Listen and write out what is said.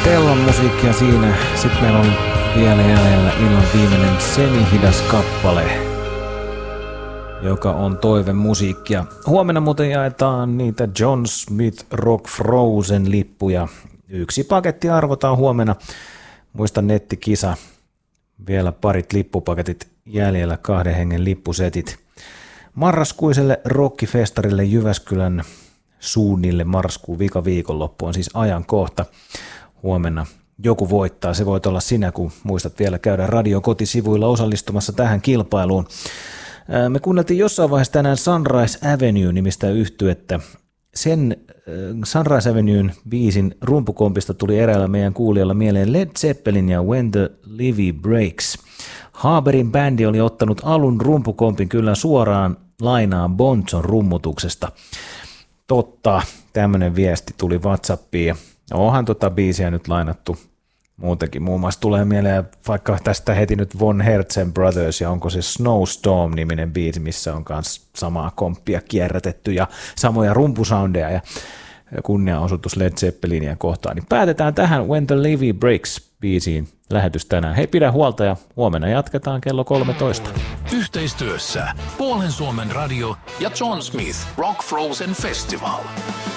Tellon musiikkia siinä. Sitten meillä on vielä jäljellä illan viimeinen semihidas kappale, joka on toivemusiikkia. Huomenna muuten jaetaan niitä John Smith Rock Frozen lippuja. Yksi paketti arvotaan huomenna. Muista nettikisa. Vielä parit lippupaketit jäljellä, 2 hengen lippusetit. Marraskuiselle rockifestarille Jyväskylän suunnille marraskuun viikonloppu on siis ajankohta. Huomenna joku voittaa. Se voit olla sinä, kun muistat vielä käydä radion kotisivuilla osallistumassa tähän kilpailuun. Me kuunneltiin jossain vaiheessa tänään Sunrise Avenue-nimistä yhtyettä. Sen Sunrise Avenuen biisin rumpukompista tuli eräällä meidän kuulijalla mieleen Led Zeppelin ja When the Levee Breaks. Haberin bändi oli ottanut alun rumpukompin kyllä suoraan lainaan Bonzon rummutuksesta. Totta, tämmöinen viesti tuli WhatsAppiin. Onhan biisiä nyt lainattu muutenkin. Muun muassa tulee mieleen vaikka tästä heti nyt Von Herzen Brothers, ja onko se Snowstorm-niminen biisi, missä on myös samaa komppia kierrätetty ja samoja rumpusoundeja ja kunnianosoitus Led Zeppelinia kohtaan. Niin päätetään tähän When the Levee Breaks -biisiin lähetys tänään. Hei, pidä huolta ja huomenna jatketaan kello 13. Yhteistyössä Puolen Suomen radio ja John Smith Rock Frozen Festival.